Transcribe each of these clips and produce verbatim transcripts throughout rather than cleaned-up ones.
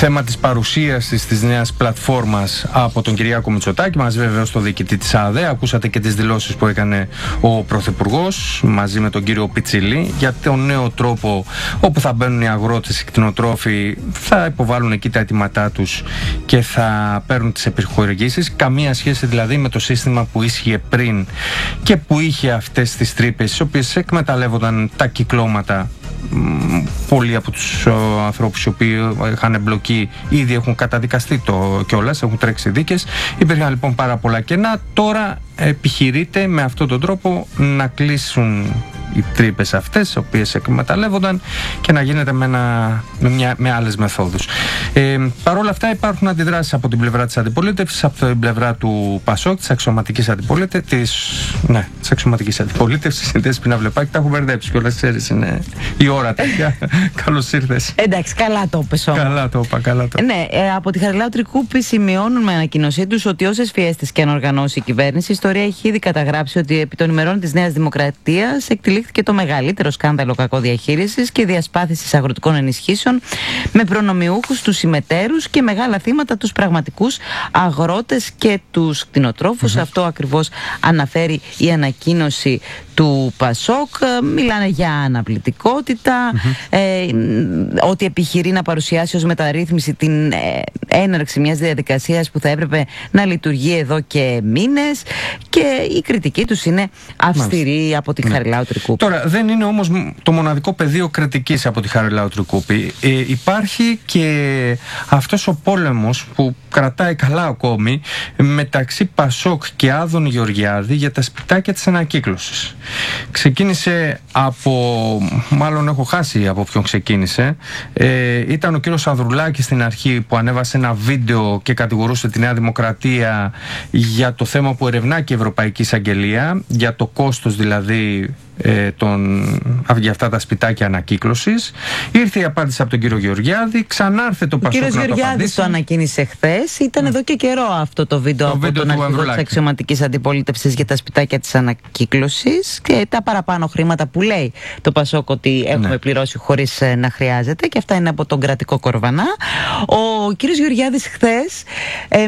θέμα της παρουσίασης της νέας πλατφόρμας από τον Κυριάκο Μητσοτάκη, μαζί βέβαια στο διοικητή της ΑΔΕ. Ακούσατε και τις δηλώσεις που έκανε ο Πρωθυπουργός μαζί με τον κύριο Πιτσιλή για τον νέο τρόπο όπου θα μπαίνουν οι αγρότες, οι κτηνοτρόφοι, θα υποβάλουν εκεί τα αιτήματά τους και θα παίρνουν τις επιχορηγήσεις. Καμία σχέση δηλαδή με το σύστημα που ίσχυε πριν και που είχε αυτές τις τρύπες, τις οποίες εκμεταλλεύονταν τα κυκλώματα. Πολλοί από τους uh, ανθρώπους οι οποίοι είχαν εμπλοκεί ήδη έχουν καταδικαστεί το κιόλας, έχουν τρέξει δίκες. Υπήρχαν λοιπόν πάρα πολλά κενά. Τώρα επιχειρείται με αυτόν τον τρόπο να κλείσουν οι τρύπες αυτές, οι οποίες εκμεταλλεύονταν, και να γίνεται με, ένα, με, μια, με άλλες μεθόδους. Ε, Παρ' όλα αυτά υπάρχουν αντιδράσεις από την πλευρά της αντιπολίτευσης, από την πλευρά του ΠΑΣΟΚ, της αξιωματικής αντιπολίτευσης. Ναι, της αξιωματικής αντιπολίτευσης. Η Δέσποινα Βλεπάκη, τα έχω μπερδέψει κιόλας, ξέρεις, είναι η ώρα τέτοια. Καλώς ήρθες. Εντάξει, καλά το είπες όμως. Καλά το είπα, καλά το. Ναι, ε, από τη Χαριλάου Τρικούπη σημειώνουν με ανακοίνωσή τους ότι όσες φιέστες και αν οργανώσει η κυβέρνηση, η ιστορία έχει ήδη καταγράψει ότι επί των ημερών της Νέας Δημοκρατίας εκτελήχθηκε το μεγαλύτερο σκάνδαλο κακοδιαχείρισης και διασπάθησης αγροτικών ενισχύσεων, με προνομιούχους τους συμμετέρους και μεγάλα θύματα τους πραγματικούς αγρότες και τους κτηνοτρόφους. Mm-hmm. Αυτό ακριβώς αναφέρει η ανακοίνωση του ΠΑΣΟΚ. Μιλάνε για αναβλητικότητα, mm-hmm. ε, ότι επιχειρεί να παρουσιάσει ως μεταρρύθμιση την ε, έναρξη μιας διαδικασίας που θα έπρεπε να λειτουργεί εδώ και μήνες, και η κριτική τους είναι αυστηρή. Μάλιστα. Από τη Χαριλάου Τρικούπη. Τώρα, δεν είναι όμως το μοναδικό πεδίο κριτικής από τη Χαριλάου Τρικούπη. Ε, υπάρχει και αυτός ο πόλεμος που κρατάει καλά ακόμη μεταξύ ΠΑΣΟΚ και Άδων Γεωργιάδη για τα σπιτάκια της ανακύκλωσης. Ξεκίνησε από, μάλλον έχω χάσει από ποιον ξεκίνησε, ε, ήταν ο κύριος Ανδρουλάκης στην αρχή που ανέβασε ένα βίντεο και κατηγορούσε τη Νέα Δημοκρατία για το θέμα που ερευνά και η Ευρωπαϊκή Εισαγγελία, για το κόστος δηλαδή ε, τον, για αυτά τα σπιτάκια ανακύκλωσης. Ήρθε η απάντηση από τον κύριο Γεωργιάδη, ξανάρθε το ΠΑΣΟΚ να το απαντήσει. Ο κύριος Γεωργιάδης το ανακοίνησε χθες. Ήταν mm. εδώ και καιρό αυτό το βίντεο το από βίντεο τον αρχηγό της αξιωματικής αντιπολίτευσης για τα σπιτάκια της ανακύκλωσης και τα παραπάνω χρήματα που λέει το ΠΑΣΟΚ ότι έχουμε ναι. πληρώσει χωρίς ε, να χρειάζεται, και αυτά είναι από τον κρατικό κορβανά. Ο κύριος Γεωργιάδης χθες ε,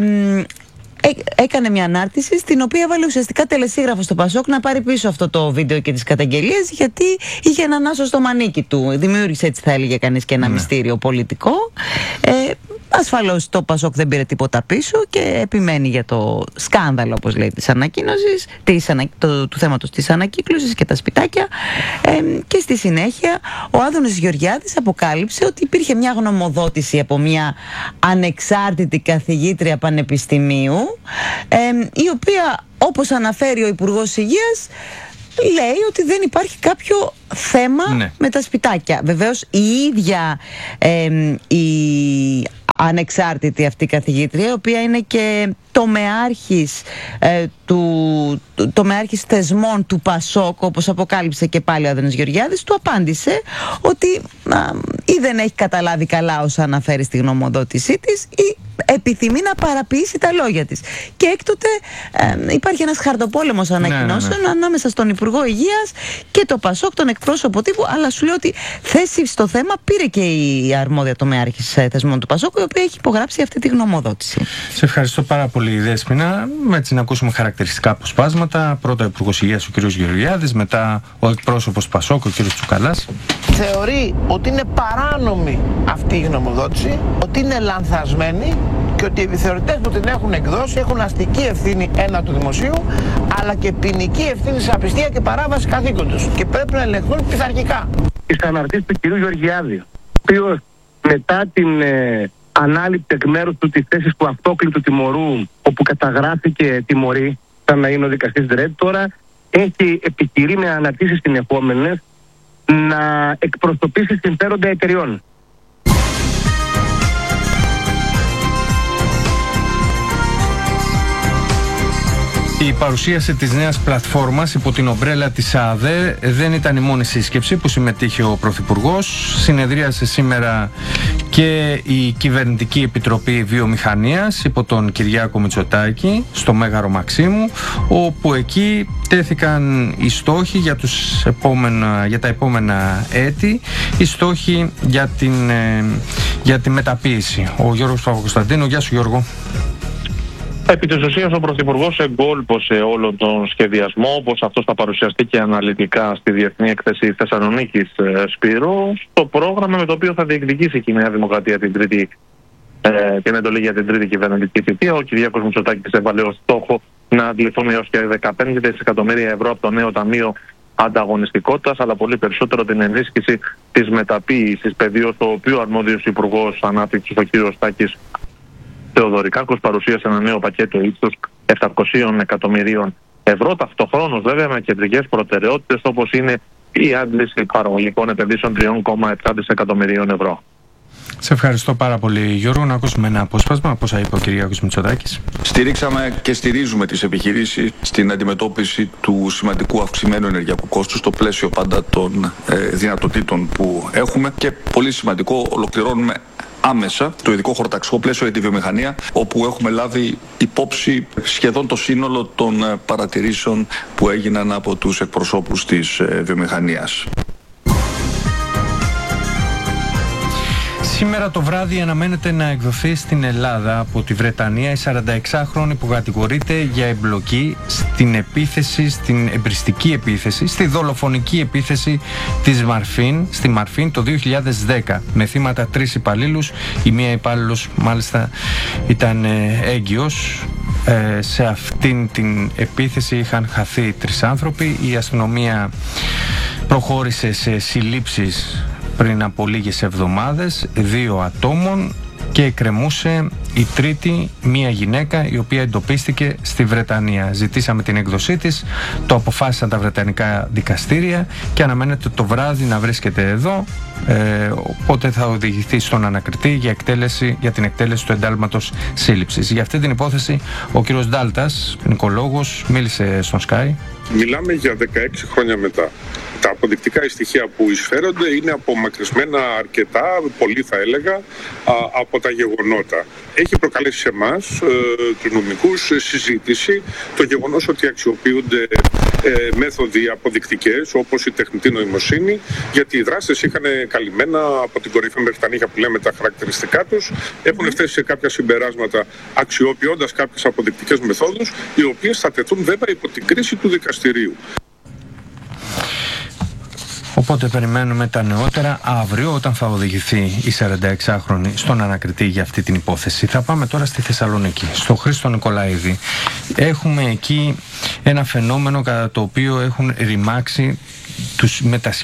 έκανε μια ανάρτηση στην οποία έβαλε ουσιαστικά τελεσίγραφο στο ΠΑΣΟΚ να πάρει πίσω αυτό το βίντεο και τις καταγγελίες, γιατί είχε έναν άσο στο μανίκι του. Δημιούργησε, έτσι θα έλεγε κανείς, και ένα ναι. μυστήριο πολιτικό. Ε, ασφαλώς το ΠΑΣΟΚ δεν πήρε τίποτα πίσω και επιμένει για το σκάνδαλο, όπως λέει, της ανακοίνωσης, της ανα... το, του θέματος της ανακύκλωσης και τα σπιτάκια. Ε, και στη συνέχεια ο Άδωνης Γεωργιάδης αποκάλυψε ότι υπήρχε μια γνωμοδότηση από μια ανεξάρτητη καθηγήτρια πανεπιστημίου, ε, η οποία, όπως αναφέρει ο Υπουργός Υγείας, λέει ότι δεν υπάρχει κάποιο θέμα ναι. με τα σπιτάκια. Βεβαίως η ίδια ε, η ανεξάρτητη αυτή καθηγήτρια, η οποία είναι και τομεάρχης ε, του, τομεάρχης θεσμών του ΠΑΣΟΚ, όπως αποκάλυψε και πάλι ο Άδωνης Γεωργιάδης, του απάντησε ότι α, ή δεν έχει καταλάβει καλά όσα αναφέρει στη γνωμοδότησή της, ή επιθυμεί να παραποιήσει τα λόγια της. Και έκτοτε ε, υπάρχει ένας χαρτοπόλεμος ανακοινώσεων ναι, ναι, ναι. ανάμεσα στον Υπουργό Υγείας και το ΠΑΣΟΚ, τον εκπρόσωπο τύπου, αλλά σου λέω ότι θέση στο θέμα πήρε και η αρμόδια τομεάρχης θεσμών του ΠΑΣΟΚ, η οποία έχει υπογράψει αυτή τη γνωμοδότηση. Σε ευχαριστώ πάρα πολύ, Δέσποινα. Έτσι να ακούσουμε χαρακτηριστικά αποσπάσματα. Πρώτα ο Υπουργός Υγείας, ο κ. Γεωργιάδης, μετά ο εκπρόσωπος ΠΑΣΟΚ, ο κ. Τσουκαλάς. Θεωρεί ότι είναι παράνομη αυτή η γνωμοδότηση, ότι είναι λανθασμένη και ότι οι επιθεωρητές που την έχουν εκδώσει έχουν αστική ευθύνη ένα του δημοσίου, αλλά και ποινική ευθύνη σε απιστία και παράβαση καθήκοντος, και πρέπει να ελεγχθούν πειθαρχικά. Τις αναρτήσεις του κ. Γεωργιάδη, ο οποίος μετά την ε, ανάληψη εκ μέρους του της θέσης του αυτόκλητου τιμωρού, όπου καταγράφηκε τιμωρή, σαν να είναι ο δικαστής Ντρέτ, τώρα έχει επιχειρεί με αναρτήσεις συνεχόμενες να εκπροσωπήσει συμφέροντα εταιριών. Η παρουσίαση της νέας πλατφόρμας υπό την ομπρέλα της ΑΔΕ δεν ήταν η μόνη σύσκεψη που συμμετείχε ο Πρωθυπουργός. Συνεδρίασε σήμερα και η Κυβερνητική Επιτροπή Βιομηχανίας υπό τον Κυριάκο Μητσοτάκη στο Μέγαρο Μαξίμου, όπου εκεί τέθηκαν οι στόχοι για, τους επόμενα, για τα επόμενα έτη, οι στόχοι για την, για τη μεταποίηση. Ο Γιώργος Παπακοσταντίνου. Γεια σου, Γιώργο. Επί της ουσίας ο Πρωθυπουργός εγκόλπωσε όλο τον σχεδιασμό, όπως αυτός θα παρουσιαστεί και αναλυτικά στη Διεθνή Έκθεση Θεσσαλονίκης, Σπύρο, στο πρόγραμμα με το οποίο θα διεκδικήσει και η Νέα Δημοκρατία την τρίτη, ε, την εντολή για την τρίτη κυβερνητική θητεία. Ο Κυριάκος Μητσοτάκης έβαλε ως στόχο να αντληθούν έως και δεκαπέντε δισεκατομμύρια ευρώ από το νέο Ταμείο Ανταγωνιστικότητας, αλλά πολύ περισσότερο την ενίσχυση της μεταποίησης, πεδίο στο οποίο ο αρμόδιος Υπουργός Ανάπτυξης, ο κ. Στάκης Θεοδωρικάκος, παρουσίασε ένα νέο πακέτο ύψους επτακόσια εκατομμυρίων ευρώ. Ταυτοχρόνως, βέβαια, με κεντρικές προτεραιότητες όπως είναι η άντληση παραγωγικών επενδύσεων τρία κόμμα επτά δισεκατομμυρίων ευρώ. Σε ευχαριστώ πάρα πολύ, Γιώργο. Να ακούσουμε ένα απόσπασμα από όσα είπε ο Κυριάκος Μητσοτάκης. Στηρίξαμε και στηρίζουμε τις επιχειρήσεις στην αντιμετώπιση του σημαντικού αυξημένου ενεργειακού κόστους στο πλαίσιο πάντα των ε, δυνατοτήτων που έχουμε, και πολύ σημαντικό, ολοκληρώνουμε άμεσα το ειδικό χωροταξικό πλαίσιο για τη βιομηχανία, όπου έχουμε λάβει υπόψη σχεδόν το σύνολο των παρατηρήσεων που έγιναν από τους εκπροσώπους της βιομηχανίας. Σήμερα το βράδυ αναμένεται να εκδοθεί στην Ελλάδα από τη Βρετανία η σαρανταεξάχρονη που κατηγορείται για εμπλοκή στην επίθεση, στην εμπριστική επίθεση, στη δολοφονική επίθεση της Μαρφίν, στη Μαρφίν το δύο χιλιάδες δέκα, με θύματα τρεις υπαλλήλους. Η μία υπάλληλος μάλιστα ήταν έγκυος. Ε, σε αυτήν την επίθεση είχαν χαθεί τρεις άνθρωποι. Η αστυνομία προχώρησε σε συλλήψεις πριν από λίγες εβδομάδες δύο ατόμων και εκκρεμούσε η τρίτη, μία γυναίκα η οποία εντοπίστηκε στη Βρετανία. Ζητήσαμε την έκδοσή της, το αποφάσισαν τα βρετανικά δικαστήρια και αναμένεται το βράδυ να βρίσκεται εδώ, ε, οπότε θα οδηγηθεί στον ανακριτή για, εκτέλεση, για την εκτέλεση του εντάλματος σύλληψης. Για αυτή την υπόθεση ο κύριος Ντάλτας, ποινικολόγος, μίλησε στον Sky. Μιλάμε για δεκαέξι χρόνια μετά. Τα αποδεικτικά στοιχεία που εισφέρονται είναι απομακρυσμένα αρκετά, πολύ θα έλεγα, από τα γεγονότα. Έχει προκαλέσει σε εμάς, ε, τους νομικούς, συζήτηση το γεγονός ότι αξιοποιούνται ε, μέθοδοι αποδεικτικές όπως η τεχνητή νοημοσύνη, γιατί οι δράστες είχαν καλυμμένα από την κορυφή μέχρι τα νύχια που λέμε τα χαρακτηριστικά τους, έχουν φτάσει σε κάποια συμπεράσματα αξιοποιώντας κάποιες αποδεικτικές μεθόδους, οι οποίες θα τεθούν βέβαια υπό την κρίση του δικαστηρίου. Οπότε περιμένουμε τα νεότερα αύριο όταν θα οδηγηθεί η σαρανταεξάχρονη στον ανακριτή για αυτή την υπόθεση. Θα πάμε τώρα στη Θεσσαλονίκη, στο Χρήστο Νικολαίδη. Έχουμε εκεί ένα φαινόμενο κατά το οποίο έχουν ρημάξει τους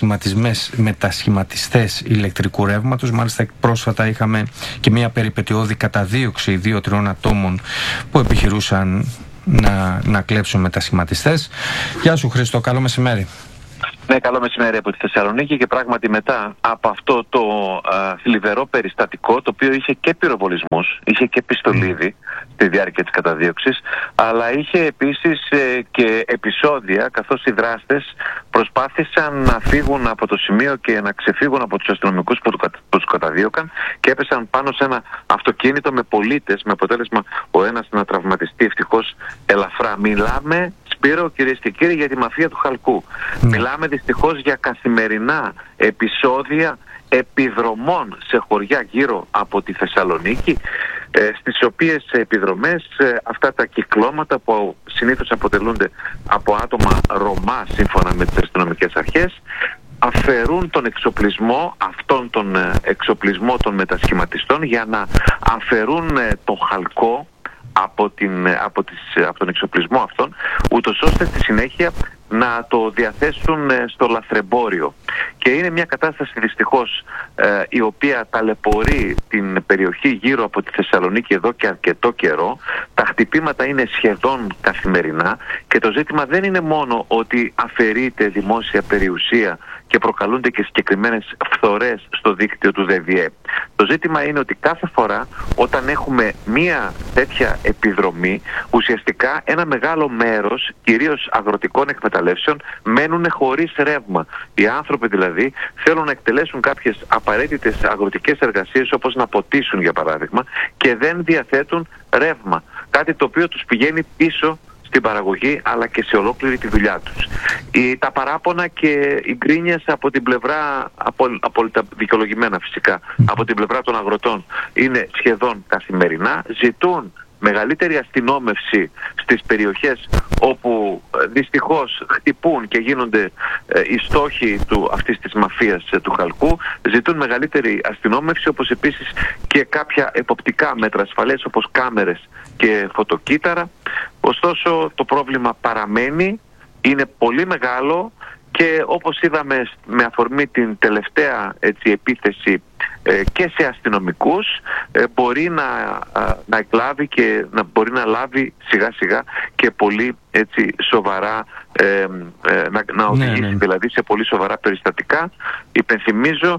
μετασχηματιστές ηλεκτρικού ρεύματος. Μάλιστα πρόσφατα είχαμε και μια περιπετειώδη καταδίωξη δύο-τριών ατόμων που επιχειρούσαν να, να κλέψουν μετασχηματιστές. Γεια σου Χρήστο, καλό μεσημέρι. Ναι, καλό μεσημέρι από τη Θεσσαλονίκη, και πράγματι μετά από αυτό το α, θλιβερό περιστατικό, το οποίο είχε και πυροβολισμούς, είχε και πιστολίδι στη διάρκεια της καταδίωξης, αλλά είχε επίσης ε, και επεισόδια καθώς οι δράστες προσπάθησαν να φύγουν από το σημείο και να ξεφύγουν από τους αστυνομικούς που, που τους καταδίωκαν και έπεσαν πάνω σε ένα αυτοκίνητο με πολίτες, με αποτέλεσμα ο ένας να τραυματιστεί ευτυχώς ελαφρά. Μιλάμε, Σπύρο, κυρίες και κύριοι, για τη μαφία του Χαλκού. Mm. Μιλάμε δυστυχώς για καθημερινά επεισόδια επιδρομών σε χωριά γύρω από τη Θεσσαλονίκη, ε, στις οποίες επιδρομές ε, αυτά τα κυκλώματα που συνήθως αποτελούνται από άτομα Ρωμά σύμφωνα με τις αστυνομικές αρχές, αφαιρούν τον εξοπλισμό, αυτόν τον ε, εξοπλισμό των μετασχηματιστών, για να αφαιρούν ε, το χαλκό από, την, από, τις, από τον εξοπλισμό αυτόν, ούτως ώστε στη συνέχεια να το διαθέσουν στο λαθρεμπόριο. Και είναι μια κατάσταση δυστυχώς ε, η οποία ταλαιπωρεί την περιοχή γύρω από τη Θεσσαλονίκη εδώ και αρκετό καιρό. Τα χτυπήματα είναι σχεδόν καθημερινά και το ζήτημα δεν είναι μόνο ότι αφαιρείται δημόσια περιουσία και προκαλούνται και συγκεκριμένες φθορές στο δίκτυο του ΔΕΒΙΕ. Το ζήτημα είναι ότι κάθε φορά όταν έχουμε μία τέτοια επιδρομή, ουσιαστικά ένα μεγάλο μέρος, κυρίως αγροτικών εκμεταλλεύσεων, μένουν χωρίς ρεύμα. Οι άνθρωποι δηλαδή θέλουν να εκτελέσουν κάποιες απαραίτητες αγροτικές εργασίες, όπως να ποτίσουν για παράδειγμα, και δεν διαθέτουν ρεύμα. Κάτι το οποίο τους πηγαίνει πίσω στην παραγωγή αλλά και σε ολόκληρη τη δουλειά τους. Η, τα παράπονα και οι γκρίνιες από την πλευρά, απο, απόλυτα δικαιολογημένα φυσικά, από την πλευρά των αγροτών είναι σχεδόν καθημερινά. Ζητούν μεγαλύτερη αστυνόμευση στις περιοχές όπου ε, δυστυχώς χτυπούν και γίνονται ε, οι στόχοι του, αυτής της μαφίας ε, του χαλκού. Ζητούν μεγαλύτερη αστυνόμευση, όπως επίσης και κάποια εποπτικά μέτρα ασφαλές όπως κάμερες και φωτοκύτταρα. Ωστόσο το πρόβλημα παραμένει, είναι πολύ μεγάλο και όπως είδαμε με αφορμή την τελευταία έτσι, επίθεση ε, και σε αστυνομικούς ε, μπορεί να, α, να εκλάβει και να μπορεί να λάβει σιγά σιγά και πολύ έτσι, σοβαρά ε, ε, να, να οδηγήσει ναι, ναι. δηλαδή σε πολύ σοβαρά περιστατικά. Υπενθυμίζω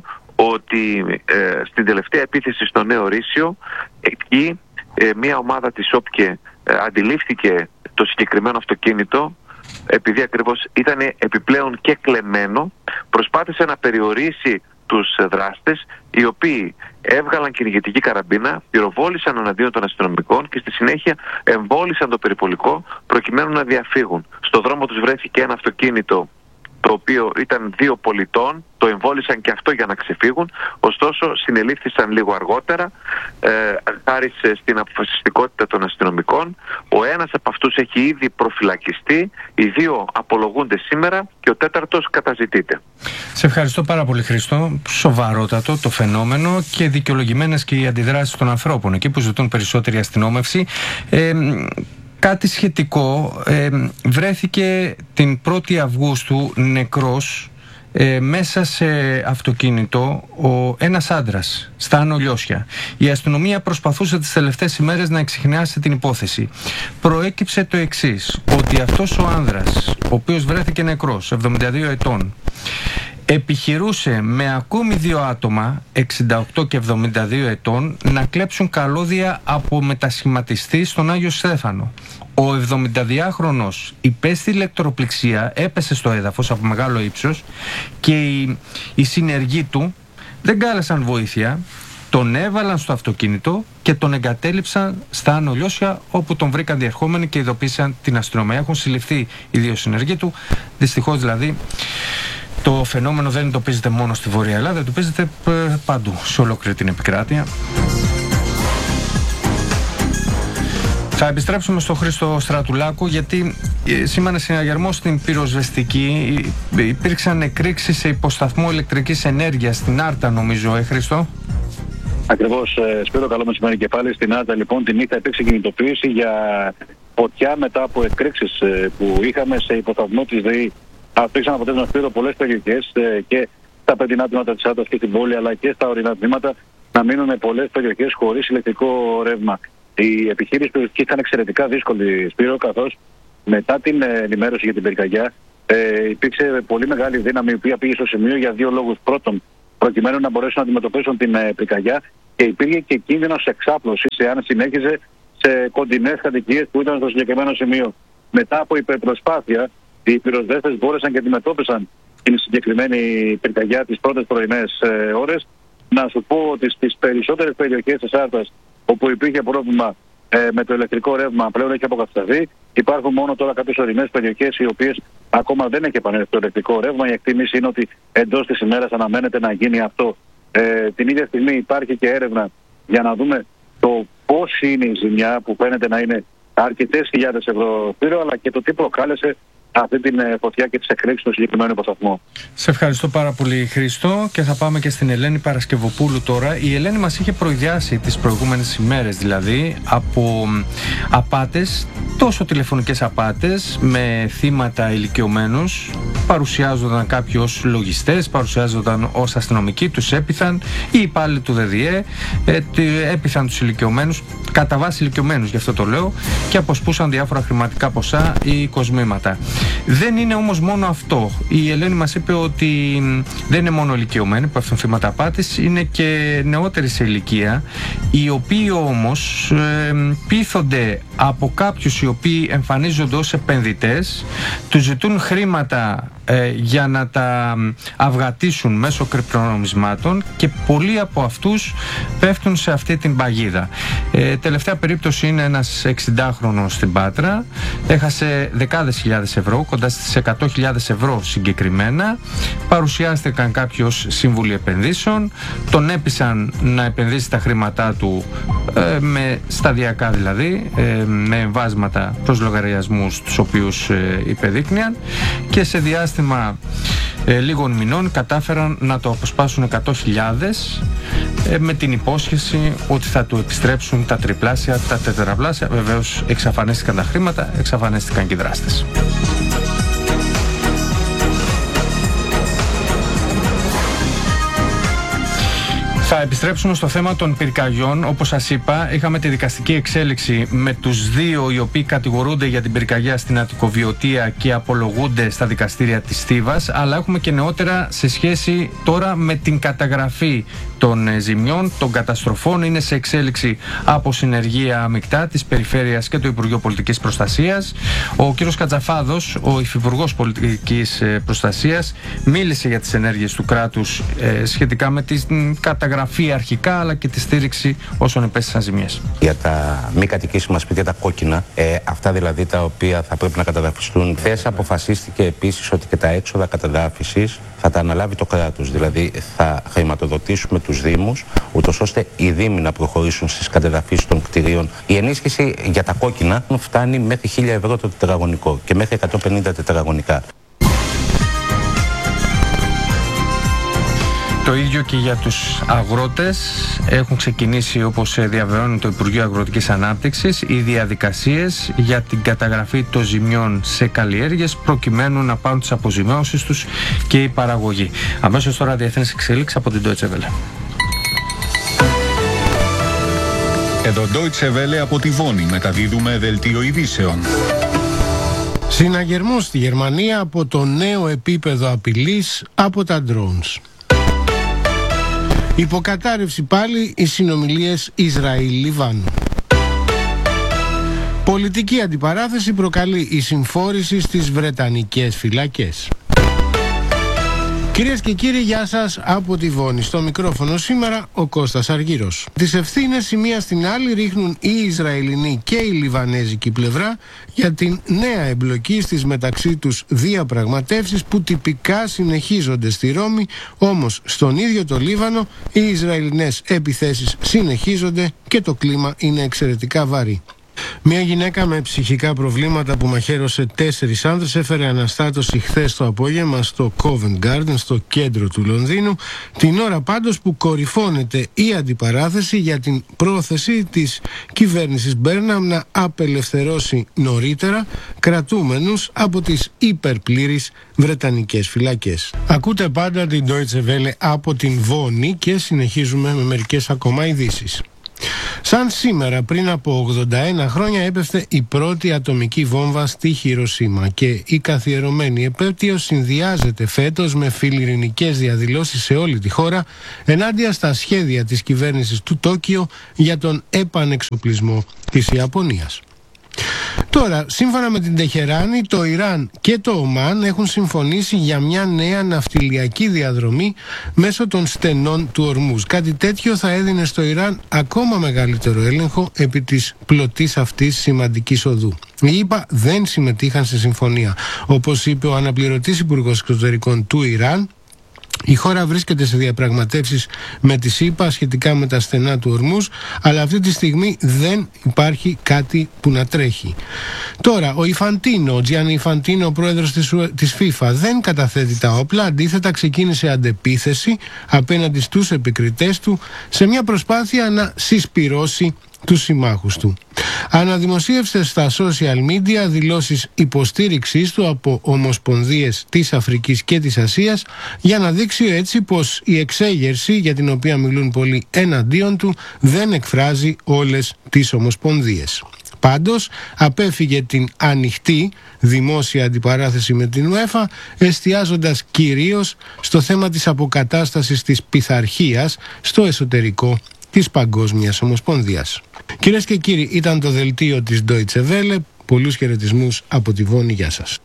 ότι ε, στην τελευταία επίθεση στο Νέο Ρήσιο εκεί ε, μια ομάδα της ΟΠΚΕ ε, αντιλήφθηκε το συγκεκριμένο αυτοκίνητο, επειδή ακριβώς ήταν επιπλέον και κλεμμένο, προσπάθησε να περιορίσει τους δράστες, οι οποίοι έβγαλαν κυνηγητική καραμπίνα, πυροβόλησαν εναντίον των αστυνομικών και στη συνέχεια εμβόλησαν το περιπολικό προκειμένου να διαφύγουν. Στο δρόμο τους βρέθηκε ένα αυτοκίνητο το οποίο ήταν δύο πολιτών, το εμβόλησαν και αυτό για να ξεφύγουν, ωστόσο συνελήφθησαν λίγο αργότερα, ε, χάρη στην αποφασιστικότητα των αστυνομικών. Ο ένας από αυτούς έχει ήδη προφυλακιστεί, οι δύο απολογούνται σήμερα και ο τέταρτος καταζητείται. Σε ευχαριστώ πάρα πολύ, Χρήστο. Σοβαρότατο το φαινόμενο και δικαιολογημένες και οι αντιδράσεις των ανθρώπων εκεί που ζητούν περισσότερη αστυνόμευση. Ε, Κάτι σχετικό, ε, βρέθηκε την πρώτη Αυγούστου νεκρός ε, μέσα σε αυτοκίνητο ο, ένας άντρας στα Άνω Λιώσια. Η αστυνομία προσπαθούσε τις τελευταίες ημέρες να εξιχνιάσει την υπόθεση. Προέκυψε το εξής, ότι αυτός ο άνδρας, ο οποίος βρέθηκε νεκρός, εβδομήντα δύο ετών, επιχειρούσε με ακόμη δύο άτομα, εξήντα οκτώ και εβδομήντα δύο ετών, να κλέψουν καλώδια από μετασχηματιστή στον Άγιο Στέφανο. Ο εβδομηνταδυάχρονος υπέστη ηλεκτροπληξία, έπεσε στο έδαφος από μεγάλο ύψος και οι, οι συνεργοί του δεν κάλεσαν βοήθεια, τον έβαλαν στο αυτοκίνητο και τον εγκατέλειψαν στα Άνω Λιώσια, όπου τον βρήκαν διερχόμενοι και ειδοποίησαν την αστυνομία. Έχουν συλληφθεί οι δύο συνεργοί του. Δυστυχώς δηλαδή το φαινόμενο δεν εντοπίζεται μόνο στη Βόρεια Ελλάδα, εντοπίζεται παντού, σε ολόκληρη την επικράτεια. Θα επιστρέψουμε στο Χρήστο Στρατουλάκο, γιατί σήμανε συναγερμό στην πυροσβεστική. Υπήρξαν εκρήξεις σε υποσταθμό ηλεκτρικής ενέργειας στην Άρτα, νομίζω, ε Χρήστο. Ακριβώς, Σπύρο, καλό μεσημέρι και πάλι. Στην Άρτα, λοιπόν, τη νύχτα υπήρξε κινητοποίηση για φωτιά μετά από εκρήξεις που είχαμε σε υποσταθμό της ΔΕΗ. Αφήξαν αποτέλεσμα, Σπύρο, πολλές περιοχές και στα παιδινά τμήματα της Άρτας και στην πόλη, αλλά και στα ορεινά τμήματα, να μείνουν πολλές περιοχές χωρίς ηλεκτρικό ρεύμα. Η επιχείρηση του ήταν εξαιρετικά δύσκολη, Σπύρο, καθώς μετά την ενημέρωση για την πυρκαγιά ε, υπήρξε πολύ μεγάλη δύναμη η οποία πήγε στο σημείο για δύο λόγους. Πρώτον, προκειμένου να μπορέσουν να αντιμετωπίσουν την ε, πυρκαγιά, και υπήρχε και κίνδυνος εξάπλωσης εάν συνέχιζε σε κοντινές κατοικίες που ήταν στο συγκεκριμένο σημείο. Μετά από υπερπροσπάθεια, οι πυροσβέστες μπόρεσαν και αντιμετώπισαν την συγκεκριμένη πυρκαγιά τις πρώτες πρωινές ε, ώρες. Να σου πω ότι στις περισσότερες περιοχές της Άρτας όπου υπήρχε πρόβλημα ε, με το ηλεκτρικό ρεύμα, πλέον έχει αποκατασταθεί. Υπάρχουν μόνο τώρα κάποιες ορεινές περιοχές οι οποίες ακόμα δεν έχει επανέλθει το ηλεκτρικό ρεύμα. Η εκτίμηση είναι ότι εντός της ημέρας αναμένεται να γίνει αυτό. Ε, την ίδια στιγμή υπάρχει και έρευνα για να δούμε το πώς είναι η ζημιά, που φαίνεται να είναι αρκετές χιλιάδες ευρώ, αλλά και το τι προκάλεσε αυτή την φωτιά και τις εκρήξεις στο συγκεκριμένο υποσταθμό. Σε ευχαριστώ πάρα πολύ, Χρήστο, και θα πάμε και στην Ελένη Παρασκευοπούλου τώρα. Η Ελένη μας είχε προειδιάσει τις προηγούμενες ημέρες, δηλαδή, από απάτες, τόσο τηλεφωνικές απάτες με θύματα ηλικιωμένους. Παρουσιάζονταν κάποιοι ως λογιστές, παρουσιάζονταν ως αστυνομικοί, τους έπειθαν, οι υπάλληλοι του ΔΔΕ έπειθαν τους ηλικιωμένους, κατά βάση ηλικιωμένους, γι' αυτό το λέω, και αποσπούσαν διάφορα χρηματικά ποσά ή κοσμήματα. Δεν είναι όμως μόνο αυτό. Η Ελένη μας είπε ότι δεν είναι μόνο ηλικιωμένοι που πέφτουν θύματα απάτης, είναι και νεότεροι σε ηλικία, οι οποίοι όμως ε, πείθονται από κάποιους οι οποίοι εμφανίζονται ως επενδυτές, τους ζητούν χρήματα ε, για να τα αυγατήσουν μέσω κρυπτονομισμάτων και πολλοί από αυτούς πέφτουν σε αυτή την παγίδα. Ε, τελευταία περίπτωση είναι ένας εξηντάχρονος στην Πάτρα, έχασε δεκάδες χιλιάδες ευρώ, κοντά στις εκατό χιλιάδες ευρώ συγκεκριμένα. Παρουσιάστηκαν κάποιοι ως σύμβουλοι επενδύσεων, τον έπεισαν να επενδύσει τα χρήματά του ε, με σταδιακά δηλαδή, ε, με εμβάσματα προς λογαριασμούς τους οποίους ε, υπεδείκνυαν, και σε διάστημα ε, λίγων μηνών κατάφεραν να το αποσπάσουν εκατό χιλιάδες ε, με την υπόσχεση ότι θα του επιστρέψουν τα τριπλάσια, τα τετραπλάσια. Βεβαίως εξαφανίστηκαν τα χρήματα, εξαφανίστηκαν και οι δράστες. Θα επιστρέψουμε στο θέμα των πυρκαγιών. Όπως σας είπα, είχαμε τη δικαστική εξέλιξη με τους δύο οι οποίοι κατηγορούνται για την πυρκαγιά στην Αττικοβιωτία και απολογούνται στα δικαστήρια της Στίβας, αλλά έχουμε και νεότερα σε σχέση τώρα με την καταγραφή των ζημιών, των καταστροφών. Είναι σε εξέλιξη από συνεργεία αμικτά της Περιφέρειας και το Υπουργείο Πολιτικής Προστασίας. Ο κ. Κατζαφάδος, ο Υφυπουργός Πολιτικής Προστασίας, μίλησε για τις ενέργειες του κράτους ε, σχετικά με την καταγραφή αρχικά, αλλά και τη στήριξη όσων υπέστησαν ζημιές. Για τα μη κατοικήσιμα σπίτια, τα κόκκινα, ε, αυτά δηλαδή τα οποία θα πρέπει να καταδαφιστούν, χθες αποφασίστηκε επίσης ότι και τα έξοδα καταδάφισης θα τα αναλάβει το κράτος. Δηλαδή θα χρηματοδοτήσουμε τους Δήμους, ούτως ώστε οι Δήμοι να προχωρήσουν στις κατεδαφίσεις των κτηρίων. Η ενίσχυση για τα κόκκινα φτάνει μέχρι χίλια ευρώ το τετραγωνικό και μέχρι εκατόν πενήντα τετραγωνικά. Το ίδιο και για τους αγρότες. Έχουν ξεκινήσει, όπως διαβεβαιώνει το Υπουργείο Αγροτικής Ανάπτυξης, οι διαδικασίες για την καταγραφή των ζημιών σε καλλιέργειες, προκειμένου να πάρουν τις αποζημιώσεις τους και η παραγωγή. Αμέσως τώρα διεθνείς εξέλιξεις από την Deutsche Welle. Εδώ Deutsche Welle από τη Βόνη, μεταδίδουμε δελτίο ειδήσεων. Συναγερμός στη Γερμανία από το νέο επίπεδο απειλής από τα drones. Υποκατάρρευση πάλι οι συνομιλίες Ισραήλ-Λιβάνου. Πολιτική αντιπαράθεση προκαλεί η συμφόρηση στις βρετανικές φυλακές. Κυρίες και κύριοι, γεια σας από τη Βόνη. Στο μικρόφωνο σήμερα ο Κώστας Αργύρος. Τις ευθύνες η μία στην άλλη ρίχνουν η Ισραηλινή και η Λιβανέζικη πλευρά για την νέα εμπλοκή στις μεταξύ τους διαπραγματεύσεις που τυπικά συνεχίζονται στη Ρώμη, όμως στον ίδιο το Λίβανο οι Ισραηλινές επιθέσεις συνεχίζονται και το κλίμα είναι εξαιρετικά βαρύ. Μια γυναίκα με ψυχικά προβλήματα που μαχαίρωσε τέσσερις άνδρες έφερε αναστάτωση χθες το απόγευμα στο Covent Garden, στο κέντρο του Λονδίνου, την ώρα πάντως που κορυφώνεται η αντιπαράθεση για την πρόθεση της κυβέρνησης Μπέρναμ να απελευθερώσει νωρίτερα κρατούμενους από τις υπερπλήρεις βρετανικές φυλακές. Ακούτε πάντα την Deutsche Welle από την Βόνη και συνεχίζουμε με μερικές ακόμα ειδήσεις. Σαν σήμερα πριν από ογδόντα ένα χρόνια έπεφτε η πρώτη ατομική βόμβα στη Χιροσίμα και η καθιερωμένη επέτειος συνδυάζεται φέτος με φιλιρινικές διαδηλώσεις σε όλη τη χώρα ενάντια στα σχέδια της κυβέρνησης του Τόκιο για τον επανεξοπλισμό της Ιαπωνίας. Τώρα, σύμφωνα με την Τεχεράνη, το Ιράν και το Ομάν έχουν συμφωνήσει για μια νέα ναυτιλιακή διαδρομή μέσω των στενών του Ορμούζ. Κάτι τέτοιο θα έδινε στο Ιράν ακόμα μεγαλύτερο έλεγχο επί της πλωτής αυτής σημαντικής οδού. Οι ΗΠΑ δεν συμμετείχαν σε συμφωνία. Όπως είπε ο αναπληρωτής υπουργός εξωτερικών του Ιράν, η χώρα βρίσκεται σε διαπραγματεύσεις με τις ΗΠΑ σχετικά με τα στενά του Ορμούζ, αλλά αυτή τη στιγμή δεν υπάρχει κάτι που να τρέχει. Τώρα, ο Ιφαντίνο, ο Τζιάννη Ιφαντίνο, ο πρόεδρος της, της FIFA, δεν καταθέτει τα όπλα, αντίθετα ξεκίνησε αντεπίθεση απέναντι στους επικριτές του σε μια προσπάθεια να συσπυρώσει τους συμμάχους του. Αναδημοσίευσε στα social media δηλώσεις υποστήριξής του από ομοσπονδίες της Αφρικής και της Ασίας για να δείξει έτσι πως η εξέγερση για την οποία μιλούν πολλοί εναντίον του δεν εκφράζει όλες τις ομοσπονδίες. Πάντως απέφυγε την ανοιχτή δημόσια αντιπαράθεση με την UEFA, εστιάζοντας κυρίως στο θέμα της αποκατάστασης της πειθαρχίας στο εσωτερικό της Παγκόσμιας Ομοσπονδίας. Κυρίες και κύριοι, ήταν το δελτίο της Deutsche Welle. Πολλούς χαιρετισμούς από τη Βόνη. Γεια σας.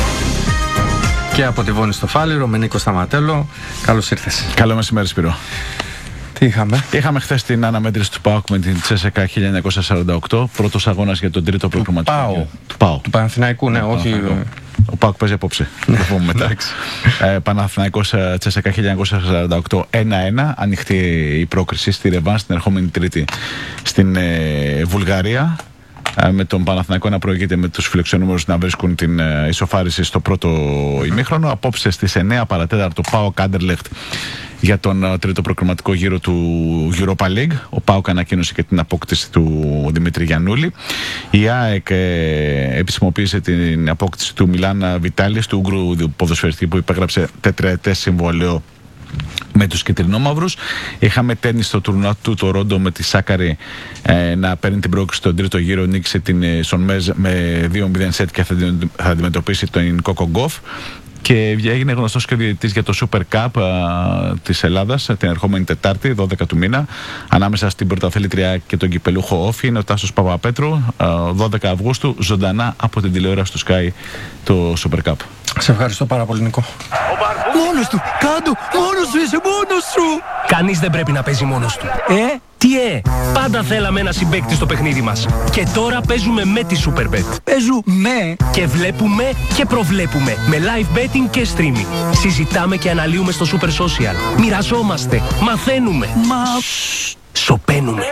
Και από τη Βόνη στο Φάληρο, με Νίκο Σταματέλο. Καλώς ήρθες. Καλό μεσημέρι, Σπύρο. Τι είχαμε? Είχαμε χθες την αναμέτρηση του ΠΑΟΚ με την Τσέσσεκα χίλια εννιακόσια σαράντα οκτώ. Πρώτος αγώνας για τον τρίτο προκριματικό. ΠΑΟ. Του ΠΑΟ. Του Παναθηναϊκού, ναι, όχι. Ο ΠΑΟΚ παίζει απόψε. Θα το πούμε μετά. ε, Παναθηναϊκός Τσέσσεκα χίλια εννιακόσια σαράντα οκτώ ένα ένα. Ανοιχτή η πρόκριση στη Ρεβάν την ερχόμενη Τρίτη στην ε, Βουλγαρία. Με τον Παναθηναϊκό να προηγείται, με τους φιλοξενούμενους να βρίσκουν την ε, ισοφάριση στο πρώτο ημίχρονο. Απόψε στις εννιά παρατέταρτο ΠΑΟΚ Άντερλεχτ για τον uh, τρίτο προκριματικό γύρο του Europa League. Ο ΠΑΟΚ ανακοίνωσε και την απόκτηση του Δημήτρη Γιαννούλη. Η ΑΕΚ ε, επισημοποίησε την απόκτηση του Μιλάν Βιτάλης, του Ούγγρου ποδοσφαιριστή που υπέγραψε τετραετές συμβόλαιο με τους κυτρινόμαυρους. Είχαμε τένις στο τουρνουά του Τορόντο με τη Σάκαρη ε, να παίρνει την πρόκριση στον τρίτο γύρο. Νίκησε την ε, Σονμέζ με δύο μηδέν σετ και θα, θα αντιμετωπίσει τον Κόκο Γκοφ. Και έγινε γνωστός και ο διαιτητής για το Super Cup α, της Ελλάδας την ερχόμενη Τετάρτη, δώδεκα του μήνα, ανάμεσα στην πρωταθλήτρια και τον κυπελούχο Όφη. Είναι ο Τάσος Παπαπέτρου, α, δώδεκα Αυγούστου, ζωντανά από την τηλεόραση του Sky, το Super Cup. Σε ευχαριστώ πάρα πολύ, Νικό. Μόνος του, κάτω, μόνος σου είσαι, μόνος σου. Κανείς δεν πρέπει να παίζει μόνος του. Ε, τι ε, πάντα θέλαμε ένα συμπαίκτη στο παιχνίδι μας. Και τώρα παίζουμε με τη Superbet. Παίζουμε και βλέπουμε και προβλέπουμε με live betting και streaming. Συζητάμε και αναλύουμε στο Super Social. Μοιραζόμαστε, μαθαίνουμε. Μα... Σοπαίνουμε.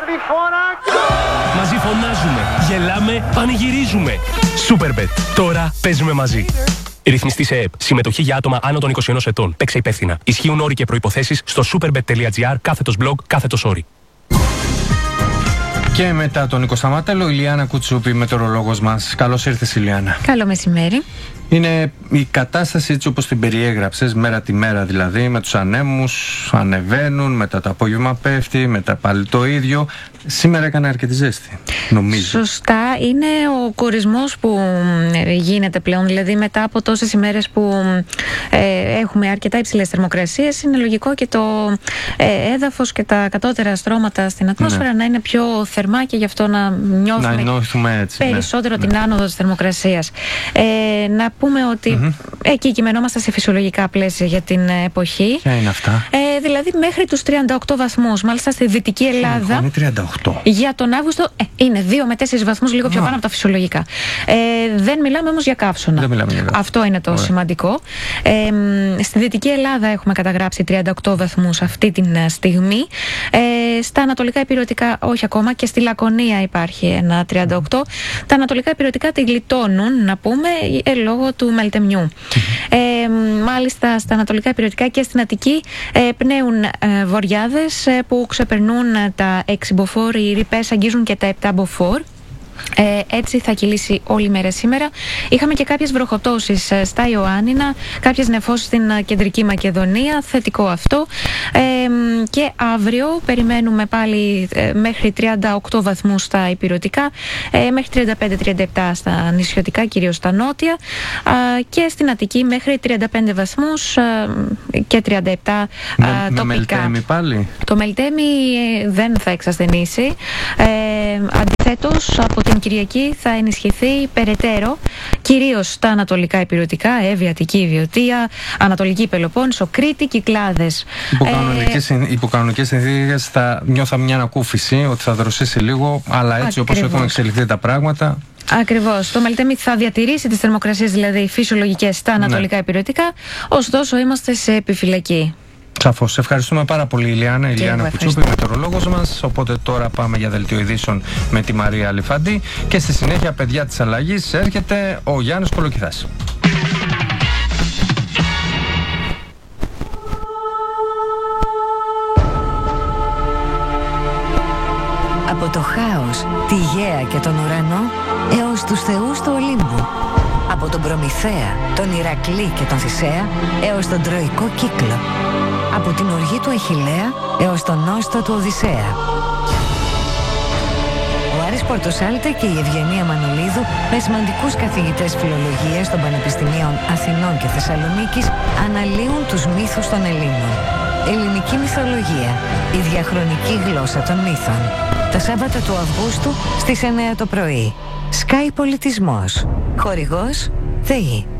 Μαζί φωνάζουμε, γελάμε, πανηγυρίζουμε. Superbet, τώρα παίζουμε μαζί. Ρυθμιστή σε ΕΕΠ. Συμμετοχή για άτομα άνω των είκοσι ενός ετών. Παίξε υπεύθυνα. Ισχύουν όροι και προϋποθέσεις στο superbet.gr κάθετος blog κάθετος όροι. Και μετά τον Νίκο Σταματέλο, η Λιάννα Κουτσούπη, μετεωρολόγος μας. Καλώς ήρθες, Λιάννα. Καλό μεσημέρι. Είναι η κατάσταση έτσι όπως την περιέγραψες, μέρα τη μέρα δηλαδή, με τους ανέμους, ανεβαίνουν, μετά το απόγευμα πέφτει, μετά πάλι το ίδιο. Σήμερα έκανε αρκετή ζέστη, νομίζω. Σωστά, είναι ο κορισμός που γίνεται πλέον, δηλαδή μετά από τόσες ημέρες που ε, έχουμε αρκετά υψηλές θερμοκρασίες, είναι λογικό και το ε, έδαφος και τα κατώτερα στρώματα στην ατμόσφαιρα ναι. να είναι πιο θερμά και γι' αυτό να νιώθουμε, να έτσι, περισσότερο ναι. την άνοδο της θερμοκρασίας. Ε, να πούμε ότι mm-hmm. εκεί κειμενόμαστε σε φυσιολογικά πλαίσια για την εποχή. Ποια είναι αυτά? Ε, δηλαδή μέχρι τους τριάντα οκτώ βαθμούς, μάλιστα στη Δυτική Ελλάδα. Είναι τριάντα οκτώ. Για τον Αύγουστο ε, είναι δύο με τέσσερις βαθμούς, λίγο πιο πάνω από τα φυσιολογικά. Ε, δεν μιλάμε όμως για καύσωνα. Δεν μιλάμε για καύσωνα. Αυτό είναι το Ωραία. σημαντικό. Ε, στη Δυτική Ελλάδα έχουμε καταγράψει τριάντα οκτώ βαθμούς αυτή τη στιγμή. Ε, στα ανατολικά υπηρετικά όχι ακόμα, και στη Λακωνία υπάρχει ένα τριάντα οκτώ. Mm. Τα ανατολικά υπηρετικά τη γλιτώνουν, να πούμε, ε, λόγω του μελτεμιού. Mm. Ε, μάλιστα στα ανατολικά υπηρετικά και στην Αττική ε, πνέουν ε, βοριάδες ε, που ξεπερνούν τα έξι μποφόρ, οι ρηπές αγγίζουν και τα επτά μποφόρ. Ε, έτσι θα κυλήσει όλη μέρα σήμερα. Είχαμε και κάποιες βροχοτώσεις ε, στα Ιωάννινα, κάποιες νεφώσεις στην ε, κεντρική Μακεδονία, θετικό αυτό. Ε, και αύριο περιμένουμε πάλι ε, μέχρι τριάντα οκτώ βαθμούς στα υπηρετικά, ε, μέχρι τριάντα πέντε τριάντα επτά στα νησιωτικά, κυρίως στα νότια, ε, και στην Αττική μέχρι τριάντα πέντε βαθμούς ε, και τριάντα επτά με, ε, τοπικά. Με Μελτέμι πάλι. Το Μελτέμι ε, δεν θα εξασθενήσει. Ε, αντιθέτως, από την Κυριακή θα ενισχυθεί περαιτέρω, κυρίως στα ανατολικά υπηρετικά, Εύβοια, Αττική, Βιωτία, Ανατολική Πελοπόννησο, Κρήτη, Κυκλάδες. Υπό κανονικές συνθήκες θα νιώθα μια ανακούφιση, ότι θα δροσίσει λίγο, αλλά έτσι όπως έχουν εξελιχθεί τα πράγματα. Ακριβώς. Το Μελτέμι θα διατηρήσει τις θερμοκρασίες, δηλαδή φυσιολογικές, στα ανατολικά ναι. υπηρετικά, ωστόσο είμαστε σε επιφυλακή. Σαφώς. Ευχαριστούμε πάρα πολύ, Ηλιάνα. Η Ηλιάνα Κουτσούπη, μετεωρολόγος μας. Οπότε τώρα πάμε για δελτίο ειδήσεων με τη Μαρία Αλιφαντή. Και στη συνέχεια, παιδιά της αλλαγής, έρχεται ο Γιάννης Κολοκυθάς. Από το χάος, τη γαία και τον ουρανό, έως τους θεούς του Ολύμπου. Από τον Προμηθέα, τον Ηρακλή και τον Θησέα, έως τον Τροϊκό κύκλο. Από την οργή του Αχιλλέα έως τον νόστο του Οδυσσέα. Ο Χάρης Πορτοσάλτε και η Ευγενία Μανολίδου, με σημαντικούς καθηγητές φιλολογίας των Πανεπιστημίων Αθηνών και Θεσσαλονίκης, αναλύουν τους μύθους των Ελλήνων. Ελληνική μυθολογία, η διαχρονική γλώσσα των μύθων. Τα Σάββατα του Αυγούστου στις εννέα το πρωί. Sky Πολιτισμός. Χορηγός ΔΕΗ.